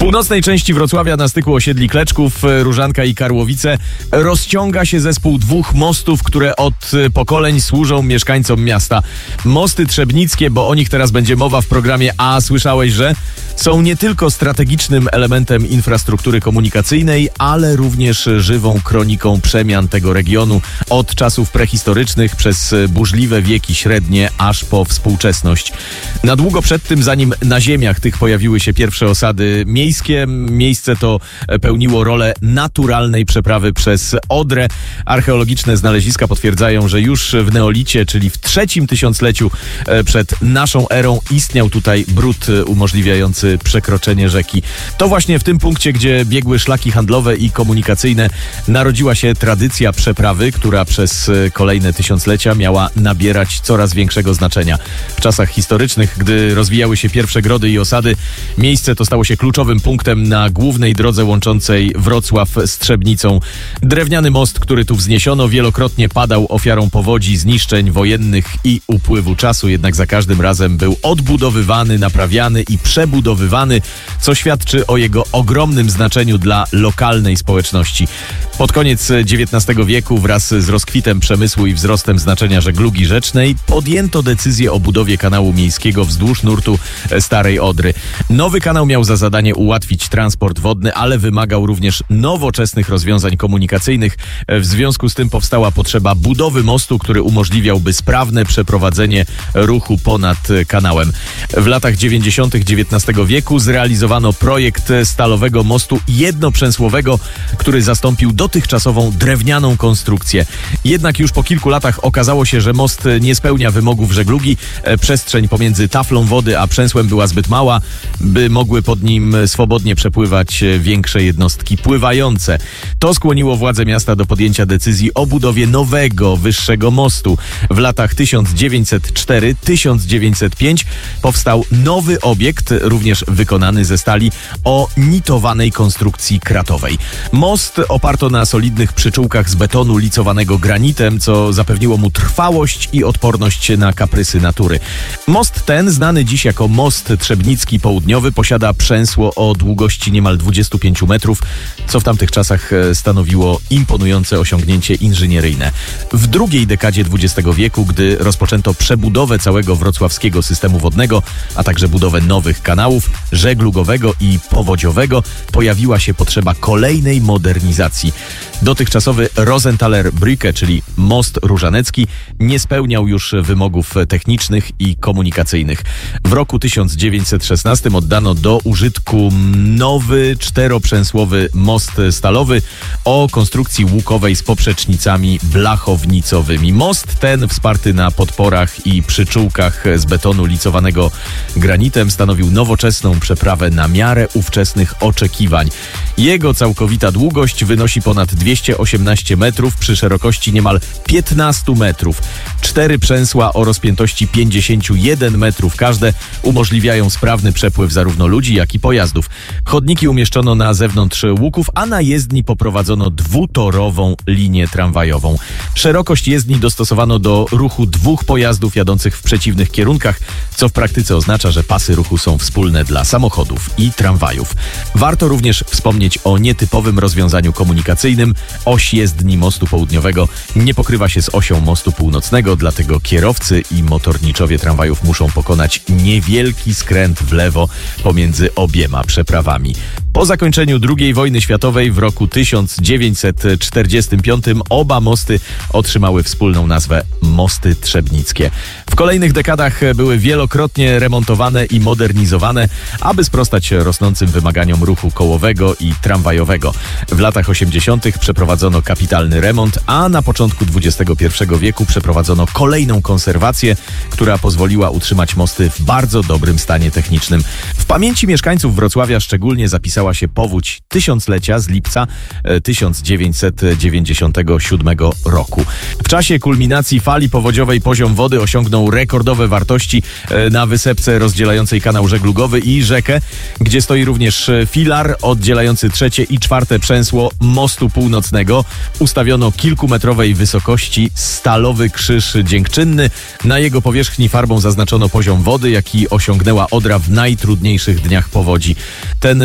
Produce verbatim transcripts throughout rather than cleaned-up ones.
północnej części Wrocławia na styku osiedli Kleczków, Różanka i Karłowice rozciąga się zespół dwóch mostów, które od pokoleń służą mieszkańcom miasta. Mosty Trzebnickie, bo o nich teraz będzie mowa w programie A słyszałeś, że są nie tylko strategicznym elementem infrastruktury komunikacyjnej, ale również żywą kroniką przemian tego regionu od czasów prehistorycznych przez burzliwe wieki średnie aż po współczesność. Na długo przed tym, zanim na ziemiach tych pojawiły się pierwsze osady miejskie, miejsce to pełniło rolę naturalnej przeprawy przez Odrę. Archeologiczne znaleziska potwierdzają, że już w neolicie, czyli w trzecim tysiącleciu przed naszą erą, istniał tutaj brud umożliwiający przekroczenie rzeki. To właśnie w tym punkcie, gdzie biegły szlaki handlowe i komunikacyjne, narodziła się tradycja przeprawy, która przez kolejne tysiąclecia miała nabierać coraz większego znaczenia. W czasach historycznych, gdy rozwijały się pierwsze grody i osady, miejsce to stało się kluczowym punktem na głównej drodze łączącej Wrocław z Trzebnicą. Drewniany most, który tu wzniesiono, wielokrotnie padał ofiarą powodzi, zniszczeń wojennych i upływu czasu, jednak za każdym razem był odbudowywany, naprawiany i przebudowywany, co świadczy o jego ogromnym znaczeniu dla lokalnej społeczności. Pod koniec dziewiętnastego wieku wraz z rozkwitem przemysłu i wzrostem znaczenia żeglugi rzecznej podjęto decyzję o budowie kanału miejskiego wzdłuż nurtu Starej Odry. Nowy kanał miał za zadanie ułatwić transport wodny, ale wymagał również nowoczesnych rozwiązań komunikacyjnych. W związku z tym powstała potrzeba budowy mostu, który umożliwiałby sprawne przeprowadzenie ruchu ponad kanałem. W latach dziewięćdziesiątych dziewiętnastego wieku zrealizowano projekt stalowego mostu jednoprzęsłowego, który zastąpił dotychczasową drewnianą konstrukcję. Jednak już po kilku latach okazało się, że most nie spełnia wymogów żeglugi. Przestrzeń pomiędzy taflą wody a przęsłem była zbyt mała, by mogły pod nim swobodnie przepływać większe jednostki pływające. To skłoniło władze miasta do podjęcia decyzji o budowie nowego, wyższego mostu. W latach tysiąc dziewięćset czwarty do tysiąc dziewięćset piątego powstał nowy obiekt, również wykonany ze stali, o nitowanej konstrukcji kratowej. Most oparto na solidnych przyczółkach z betonu licowanego granitem, co zapewniło mu trwałość i odporność na kaprysy natury. Most ten, znany dziś jako Most Trzebnicki Południowy, posiada przęsło o długości niemal dwudziestu pięciu metrów, co w tamtych czasach stanowiło imponujące osiągnięcie inżynieryjne. W drugiej dekadzie dwudziestego wieku, gdy rozpoczęto przebudowę całego wrocławskiego systemu wodnego, a także budowę nowych kanałów żeglugowego i powodziowego, pojawiła się potrzeba kolejnej modernizacji. Dotychczasowy Rosenthaler Brücke, czyli most różanecki, nie spełniał już wymogów technicznych i komunikacyjnych. W roku tysiąc dziewięćset szesnastym oddano do użytku nowy czteroprzęsłowy most stalowy o konstrukcji łukowej z poprzecznicami blachownicowymi. Most ten, wsparty na podporach i przyczółkach z betonu licowanego granitem, stanowił nowoczesną przeprawę na miarę ówczesnych oczekiwań. Jego całkowita długość wynosi ponad dwieście osiemnaście metrów przy szerokości niemal piętnastu metrów. Cztery przęsła o rozpiętości pięćdziesiąt jeden metrów każde umożliwiają sprawny przepływ zarówno ludzi, jak i pojazdów. Chodniki umieszczono na zewnątrz łuków, a na jezdni poprowadzono dwutorową linię tramwajową. Szerokość jezdni dostosowano do ruchu dwóch pojazdów jadących w przeciwnych kierunkach, co w praktyce oznacza, że pasy ruchu są wspólne dla samochodów i tramwajów. Warto również wspomnieć o nietypowym rozwiązaniu komunikacyjnym. Oś jezdni mostu południowego nie pokrywa się z osią mostu północnego, dlatego kierowcy i motorniczowie tramwajów muszą pokonać niewielki skręt w lewo pomiędzy obiema przeprawami. Po zakończeniu drugiej wojny światowej w roku tysiąc dziewięćset czterdziestym piątym oba mosty otrzymały wspólną nazwę Mosty Trzebnickie. W kolejnych dekadach były wielokrotnie remontowane i modernizowane, aby sprostać rosnącym wymaganiom ruchu kołowego i tramwajowego. W latach osiemdziesiątych przeprowadzono kapitalny remont, a na początku dwudziestego pierwszego wieku przeprowadzono kolejną konserwację, która pozwoliła utrzymać mosty w bardzo dobrym stanie technicznym. W pamięci mieszkańców Wrocławia szczególnie zapisała się powódź tysiąclecia z lipca tysiąc dziewięćset dziewięćdziesiątego siódmego roku. W czasie kulminacji fali powodziowej poziom wody osiągnął rekordowe wartości na wysepce rozdzielającej kanał żeglugowy i rzekę, gdzie stoi również filar oddzielający trzecie i czwarte przęsło mostu północnego. Ustawiono kilkumetrowej wysokości stalowy krzyż dziękczynny. Na jego powierzchni farbą zaznaczono poziom wody, jaki osiągnęła Odra w najtrudniejszych dniach powodzi. Ten wymowny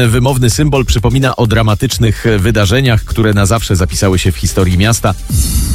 dawny symbol przypomina o dramatycznych wydarzeniach, które na zawsze zapisały się w historii miasta.